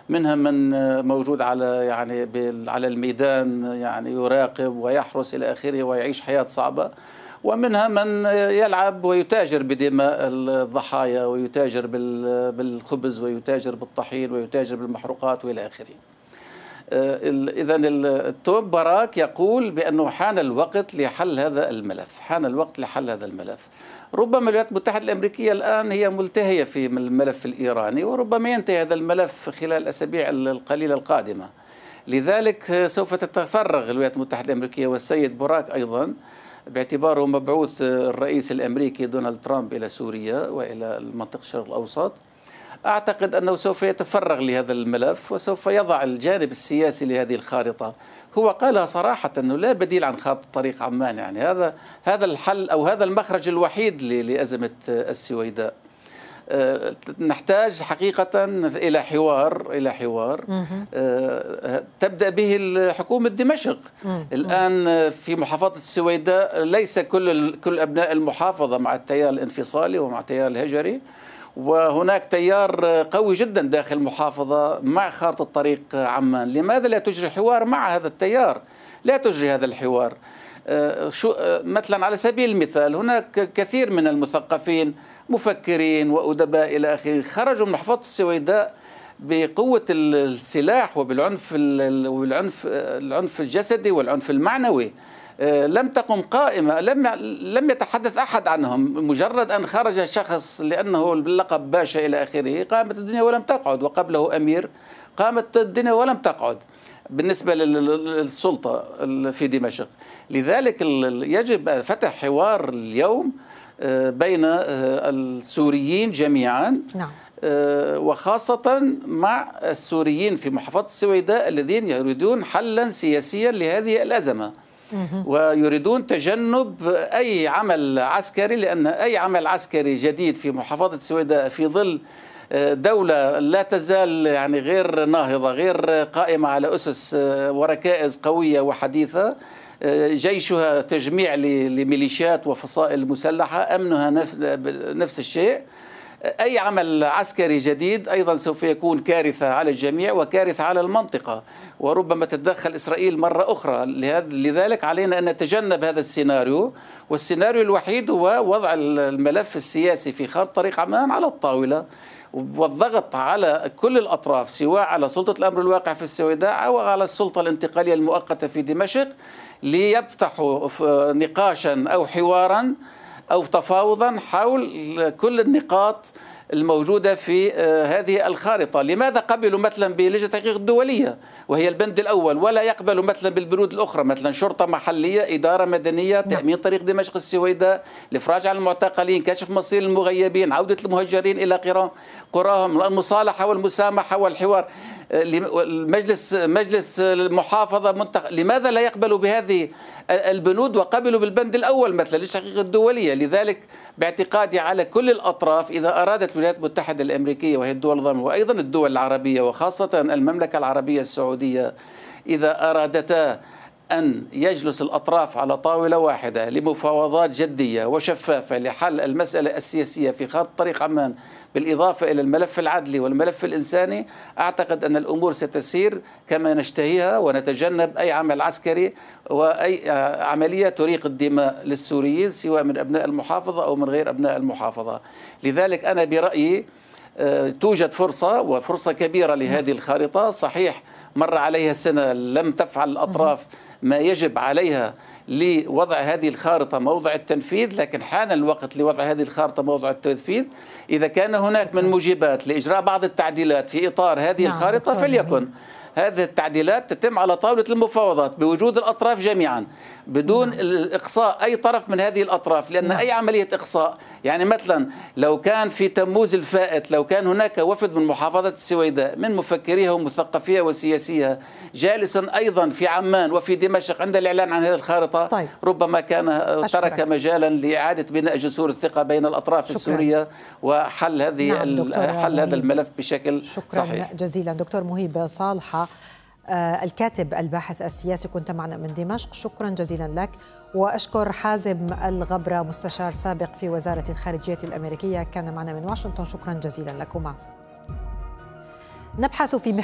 منها من موجود على على الميدان يراقب ويحرس إلى آخره ويعيش حياة صعبة، ومنها من يلعب ويتاجر بدماء الضحايا ويتاجر بالخبز ويتاجر بالطحين ويتاجر بالمحروقات وإلى آخره. إذا توم باراك يقول بأنه حان الوقت لحل هذا الملف، حان الوقت لحل هذا الملف. ربما الولايات المتحدة الأمريكية الآن هي ملتهية في الملف الإيراني، وربما ينتهي هذا الملف خلال الأسابيع القليلة القادمة. لذلك سوف تتفرغ الولايات المتحدة الأمريكية والسيد باراك أيضا باعتباره مبعوث الرئيس الأمريكي دونالد ترامب إلى سوريا وإلى منطقة الشرق الأوسط. أعتقد أنه سوف يتفرغ لهذا الملف وسوف يضع الجانب السياسي لهذه الخارطة. هو قالها صراحة أنه لا بديل عن خارطة طريق عمان، هذا الحل أو هذا المخرج الوحيد لأزمة السويداء. نحتاج حقيقة إلى حوار تبدأ به حكومة دمشق. الآن في محافظة السويداء ليس كل أبناء المحافظة مع التيار الانفصالي ومع التيار الهجري، وهناك تيار قوي جدا داخل المحافظة مع خارطة طريق عمان. لماذا لا تجري حوار مع هذا التيار؟ لا تجري هذا الحوار. مثلا على سبيل المثال هناك كثير من المثقفين مفكرين وأدباء إلى آخره خرجوا من محافظة السويداء بقوة السلاح وبالعنف العنف الجسدي والعنف المعنوي. لم تقم قائمة، لم يتحدث أحد عنهم، مجرد أن خرج شخص لأنه باللقب باشا إلى آخره قامت الدنيا ولم تقعد، وقبله أمير قامت الدنيا ولم تقعد بالنسبة للسلطة في دمشق. لذلك يجب فتح حوار اليوم بين السوريين جميعا، وخاصة مع السوريين في محافظة السويداء الذين يريدون حلا سياسيا لهذه الأزمة ويريدون تجنب أي عمل عسكري، لأن أي عمل عسكري جديد في محافظة السويداء في ظل دولة لا تزال غير ناهضة، غير قائمة على أسس وركائز قوية وحديثة، جيشها تجميع لميليشيات وفصائل مسلحة، أمنها نفس الشيء. أي عمل عسكري جديد أيضا سوف يكون كارثة على الجميع وكارثة على المنطقة، وربما تتدخل إسرائيل مرة أخرى. لذلك علينا أن نتجنب هذا السيناريو، والسيناريو الوحيد هو وضع الملف السياسي في خارطة طريق عمان على الطاولة والضغط على كل الأطراف، سواء على سلطة الأمر الواقع في السويداء أو على السلطة الانتقالية المؤقتة في دمشق، ليفتحوا نقاشا أو حوارا أو تفاوضا حول كل النقاط الموجودة في هذه الخارطة. لماذا قبلوا مثلا بلجنة التحقيق الدولية وهي البند الأول، ولا يقبلوا مثلا بالبنود الأخرى، مثلا شرطة محلية، إدارة مدنية، تأمين طريق دمشق السويداء، الإفراج عن المعتقلين، كشف مصير المغيبين، عودة المهجرين إلى قراهم، المصالحة والمسامحة والحوار، مجلس المحافظة لماذا لا يقبلوا بهذه البنود وقبلوا بالبند الأول مثلا للتحقيق الدولية؟ لذلك باعتقادي على كل الأطراف إذا أرادت الولايات المتحدة الأمريكية وهي الدول الضامنة وأيضا الدول العربية وخاصة المملكة العربية السعودية، إذا أرادتا أن يجلس الأطراف على طاولة واحدة لمفاوضات جدية وشفافة لحل المسألة السياسية في خارطة طريق عمان، بالإضافة إلى الملف العدلي والملف الإنساني، أعتقد أن الأمور ستسير كما نشتهيها، ونتجنب أي عمل عسكري وأي عملية تريق الدماء للسوريين سواء من أبناء المحافظة أو من غير أبناء المحافظة. لذلك أنا برأيي توجد فرصة وفرصة كبيرة لهذه الخارطة. صحيح مر عليها سنة لم تفعل الأطراف ما يجب عليها لوضع هذه الخارطة موضع التنفيذ، لكن حان الوقت لوضع هذه الخارطة موضع التنفيذ. إذا كان هناك من موجبات لإجراء بعض التعديلات في إطار هذه الخارطة فليكن. هذه التعديلات تتم على طاولة المفاوضات بوجود الأطراف جميعا بدون إقصاء أي طرف من هذه الأطراف، لأن أي عملية إقصاء مثلا لو كان في تموز الفائت لو كان هناك وفد من محافظة السويداء من مفكريها ومثقفيها وسياسيها جالسا أيضا في عمان وفي دمشق عند الإعلان عن هذه الخارطة، ربما كان ترك مجالا لإعادة بناء جسور الثقة بين الأطراف السورية وحل حل هذا الملف بشكل صحيح. شكرا جزيلا دكتور مهيب صالحة، الكاتب الباحث السياسي، كنت معنا من دمشق. شكرا جزيلا لك. وأشكر حازم الغبرة مستشار سابق في وزارة الخارجية الأمريكية، كان معنا من واشنطن. شكرا جزيلا لكما. نبحث في